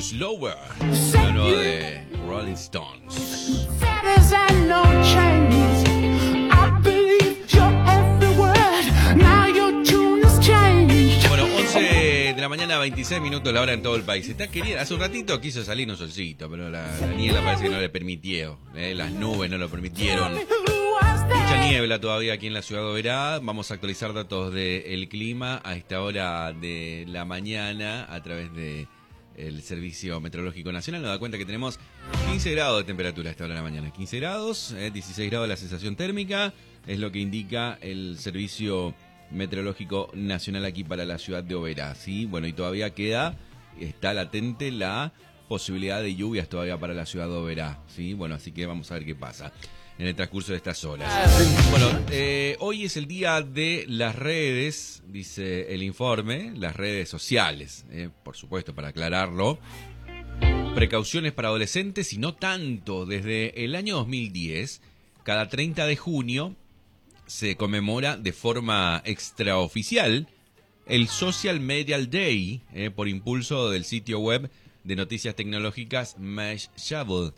Slower, la nueva de Rolling Stones. Bueno, 11 de la mañana, 26 minutos la hora en todo el país. Está querida. Hace un ratito quiso salir un solcito, pero la niebla parece que no le permitió. Las nubes no lo permitieron. Mucha niebla todavía aquí en la ciudad de Oberá. Vamos a actualizar datos del clima a esta hora de la mañana a través de el Servicio Meteorológico Nacional. Nos da cuenta que tenemos 15 grados de temperatura a esta hora de la mañana. 15 grados, 16 grados la sensación térmica. Es lo que indica el Servicio Meteorológico Nacional aquí para la ciudad de Oberá. ¿Sí? Bueno, y todavía está latente la posibilidad de lluvias todavía para la ciudad de Oberá. ¿Sí? Bueno, así que vamos a ver qué pasa en el transcurso de estas horas. Bueno, hoy es el día de las redes, dice el informe, las redes sociales, por supuesto, para aclararlo. Precauciones para adolescentes y no tanto. Desde el año 2010, cada 30 de junio se conmemora de forma extraoficial el Social Media Day, por impulso del sitio web de noticias tecnológicas Mashable.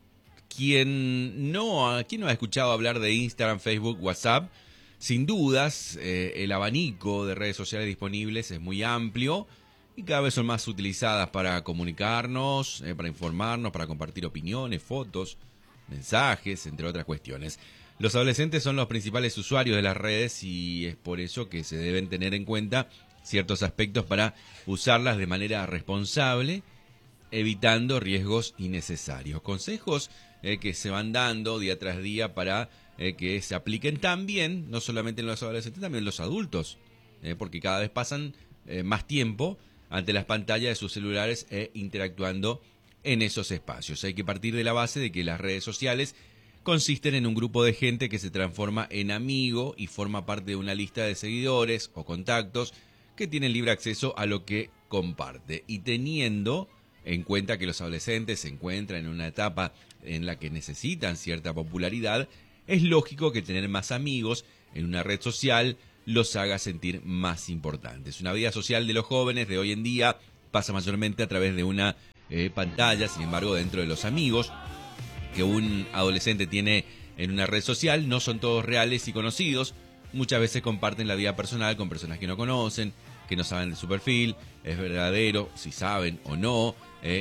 ¿Quién no ha escuchado hablar de Instagram, Facebook, WhatsApp? Sin dudas, el abanico de redes sociales disponibles es muy amplio y cada vez son más utilizadas para comunicarnos, para informarnos, para compartir opiniones, fotos, mensajes, entre otras cuestiones. Los adolescentes son los principales usuarios de las redes y es por eso que se deben tener en cuenta ciertos aspectos para usarlas de manera responsable, evitando riesgos innecesarios. Consejos que se van dando día tras día para que se apliquen también, no solamente en los adolescentes, también en los adultos, porque cada vez pasan más tiempo ante las pantallas de sus celulares interactuando en esos espacios. Hay que partir de la base de que las redes sociales consisten en un grupo de gente que se transforma en amigo y forma parte de una lista de seguidores o contactos que tienen libre acceso a lo que comparte. Y teniendo en cuenta que los adolescentes se encuentran en una etapa en la que necesitan cierta popularidad, es lógico que tener más amigos en una red social los haga sentir más importantes. Una vida social de los jóvenes de hoy en día pasa mayormente a través de una pantalla. Sin embargo, dentro de los amigos que un adolescente tiene en una red social, no son todos reales y conocidos. Muchas veces comparten la vida personal con personas que no conocen, que no saben de su perfil, es verdadero, si saben o no,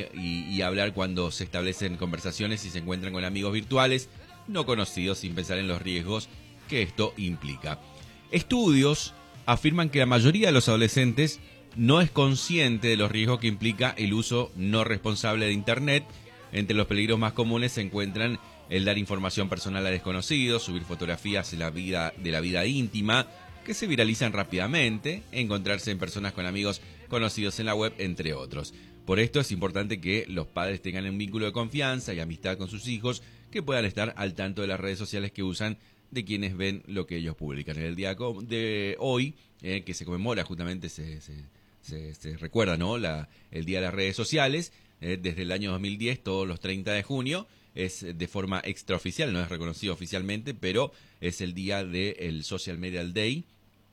y hablar cuando se establecen conversaciones y se encuentran con amigos virtuales no conocidos sin pensar en los riesgos que esto implica. Estudios afirman que la mayoría de los adolescentes no es consciente de los riesgos que implica el uso no responsable de Internet. Entre los peligros más comunes se encuentran el dar información personal a desconocidos, subir fotografías de la vida íntima, que se viralizan rápidamente, encontrarse en personas con amigos conocidos en la web, entre otros. Por esto es importante que los padres tengan un vínculo de confianza y amistad con sus hijos, que puedan estar al tanto de las redes sociales que usan, de quienes ven lo que ellos publican. En el día de hoy, que se conmemora justamente, se recuerda, ¿no?, el Día de las Redes Sociales, desde el año 2010, todos los 30 de junio, es de forma extraoficial, no es reconocido oficialmente, pero es el día del Social Media Day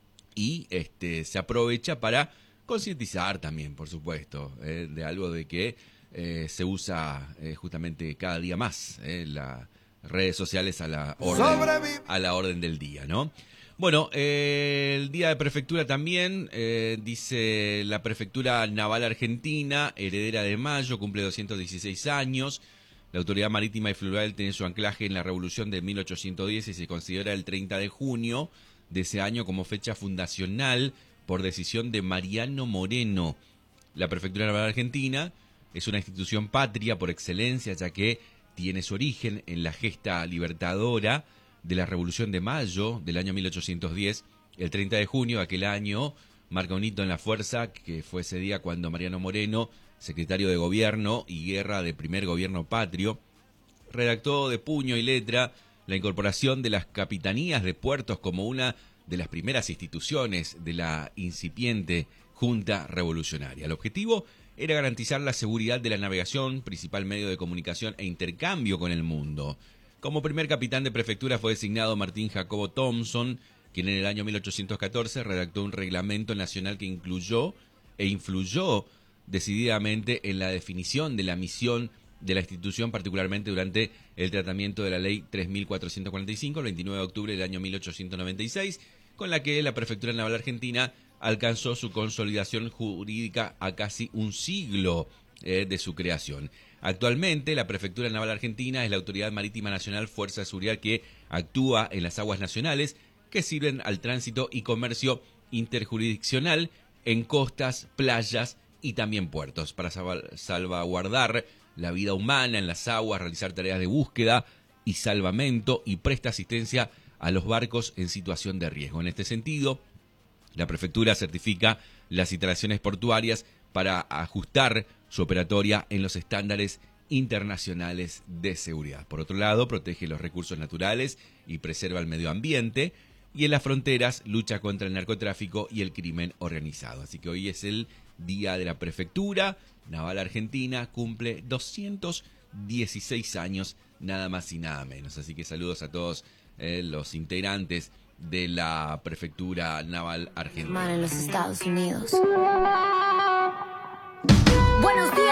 y se aprovecha para concientizar también, por supuesto, de algo de que se usa justamente cada día más, las redes sociales a la orden del día, ¿no? Bueno, el día de prefectura también, dice la Prefectura Naval Argentina, heredera de Mayo, cumple 216 años. La Autoridad Marítima y Fluvial tiene su anclaje en la Revolución de 1810 y se considera el 30 de junio de ese año como fecha fundacional por decisión de Mariano Moreno. La Prefectura Naval Argentina es una institución patria por excelencia, ya que tiene su origen en la gesta libertadora de la Revolución de Mayo del año 1810. El 30 de junio de aquel año marca un hito en la fuerza, que fue ese día cuando Mariano Moreno, secretario de Gobierno y Guerra de primer gobierno patrio, redactó de puño y letra la incorporación de las capitanías de puertos como una de las primeras instituciones de la incipiente Junta Revolucionaria. El objetivo era garantizar la seguridad de la navegación, principal medio de comunicación e intercambio con el mundo. Como primer capitán de prefectura fue designado Martín Jacobo Thompson, quien en el año 1814 redactó un reglamento nacional que incluyó e influyó decididamente en la definición de la misión de la institución, particularmente durante el tratamiento de la Ley 3.445, el 29 de octubre del año 1896, con la que la Prefectura Naval Argentina alcanzó su consolidación jurídica a casi un siglo de su creación. Actualmente, la Prefectura Naval Argentina es la Autoridad Marítima Nacional, fuerza de seguridad que actúa en las aguas nacionales, que sirven al tránsito y comercio interjurisdiccional en costas, playas y también puertos, para salvaguardar la vida humana en las aguas, realizar tareas de búsqueda y salvamento y presta asistencia a los barcos en situación de riesgo. En este sentido, la Prefectura certifica las instalaciones portuarias para ajustar su operatoria en los estándares internacionales de seguridad. Por otro lado, protege los recursos naturales y preserva el medio ambiente, y en las fronteras lucha contra el narcotráfico y el crimen organizado. Así que hoy es el Día de la Prefectura Naval Argentina, cumple 216 años, nada más y nada menos. Así que saludos a todos los integrantes de la Prefectura Naval Argentina. En los Estados Unidos. Buenos días.